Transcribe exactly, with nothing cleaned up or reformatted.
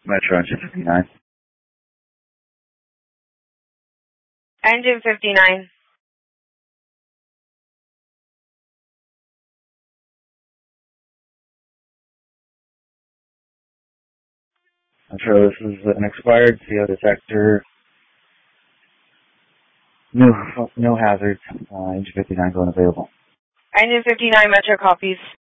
Metro engine fifty-nine. Engine fifty-nine. Metro, this is an expired C O detector. No, no hazards. Uh, engine fifty-nine going available. Engine fifty-nine, Metro copies.